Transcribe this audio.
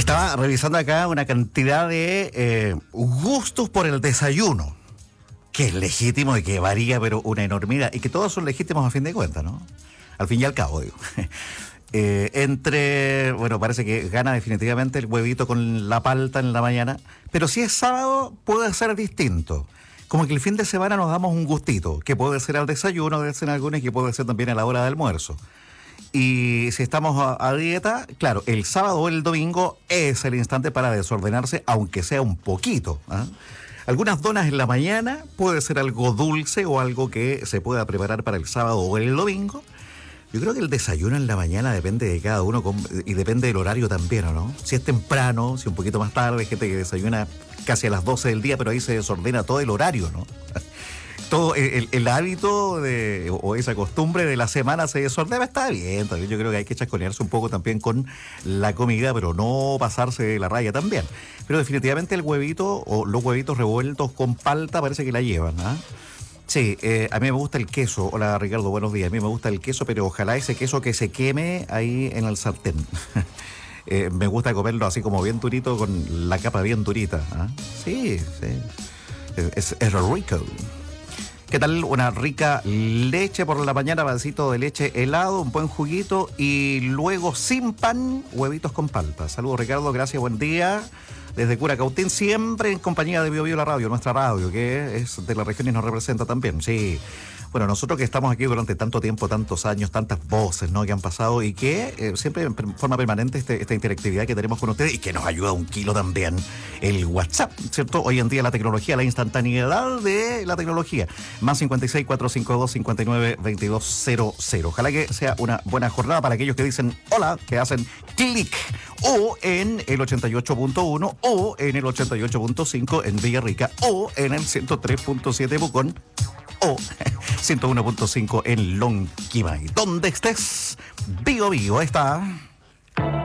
Estaba revisando acá una cantidad de gustos por el desayuno, que es legítimo y que varía, pero una enormidad, y que todos son legítimos a fin de cuentas, ¿no? Al fin y al cabo, digo. Bueno, parece que gana definitivamente el huevito con la palta en la mañana, pero si es sábado puede ser distinto. Como que el fin de semana nos damos un gustito, que puede ser al desayuno, dicen algunos, y que puede ser también a la hora de almuerzo. Y si estamos a dieta, claro, el sábado o el domingo es el instante para desordenarse, aunque sea un poquito, ¿ah? Algunas donas en la mañana, puede ser algo dulce o algo que se pueda preparar para el sábado o el domingo. Yo creo que el desayuno en la mañana depende de cada uno y depende del horario también, ¿o no? Si es temprano, si un poquito más tarde, hay gente que desayuna casi a las 12 del día, pero ahí se desordena todo el horario, ¿no? Todo el hábito o esa costumbre de la semana se desordena, está bien, también yo creo que hay que chasconearse un poco también con la comida, pero no pasarse de la raya también. Pero definitivamente el huevito o los huevitos revueltos con palta parece que la llevan, ¿ah? Sí, a mí me gusta el queso. Hola Ricardo, buenos días. A mí me gusta el queso, pero ojalá ese queso que se queme ahí en el sartén. Me gusta comerlo así como bien durito, con la capa bien durita, ¿ah? Sí, sí. Es rico. ¿Qué tal? Una rica leche por la mañana, vasito de leche helado, un buen juguito y luego sin pan, huevitos con palta. Saludos Ricardo, gracias, buen día. Desde Curacautín, siempre en compañía de Bio Bio la radio, nuestra radio, que es de la región y nos representa también, sí. Bueno, nosotros que estamos aquí durante tanto tiempo, tantos años, tantas voces, ¿no?, que han pasado y que siempre en forma permanente esta interactividad que tenemos con ustedes y que nos ayuda un kilo también el WhatsApp, ¿cierto? Hoy en día la tecnología, la instantaneidad de la tecnología. Más 56 452 59 2200. Ojalá que sea una buena jornada para aquellos que dicen hola, que hacen clic o en el 88.1 o en el 88.5 en Villarrica o en el 103.7 Pucón o 101.5 en Lonquimay. Donde estés, Bio Bio está.